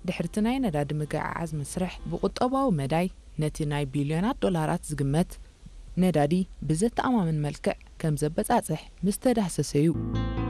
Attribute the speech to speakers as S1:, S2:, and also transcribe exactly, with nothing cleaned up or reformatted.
S1: ድሕርቲ ናይ ነዳዲ ምግዕዓዝ መስርሕ ብቁጠባዊ መዳይ ነቲ ናይ ቢልዮናት ዶላራት ዝግመት ነዳዲ ብዘተኣማምን መልክዕ ከም ዘበጻጽሕ ምስተዳሰሰዩ